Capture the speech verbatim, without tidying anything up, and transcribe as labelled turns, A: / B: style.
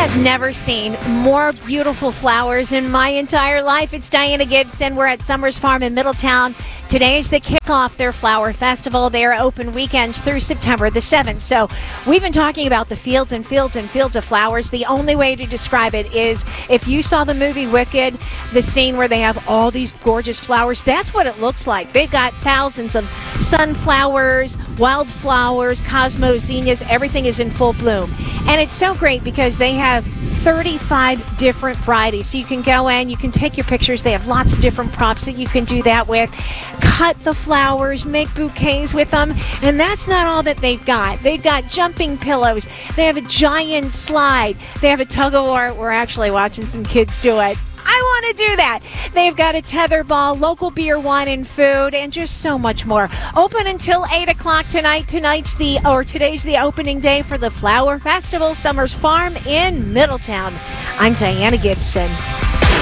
A: have never seen more beautiful flowers in my entire life. It's Diana Gibson. We're at Summers Farm in Middletown. Today is the kickoff their flower festival. They are open weekends through September the seventh. So we've been talking about the fields and fields and fields of flowers. The only way to describe it is if you saw the movie Wicked, the scene where they have all these gorgeous flowers, that's what it looks like. They've got thousands of sunflowers, wildflowers, cosmozenias. Everything is in full bloom. And it's so great because they have thirty-five different varieties. So you can go in, you can take your pictures. They have lots of different props that you can do that with. Cut the flowers, make bouquets with them. And that's not all that they've got. They've got jumping pillows. They have a giant slide. They have a tug of war. We're actually watching some kids do it. I want to do that. They've got a tetherball, local beer, wine, and food, and just so much more. Open until eight o'clock tonight. Tonight's the, or today's the opening day for the Flower Festival, Summers Farm in Middletown. I'm Diana Gibson.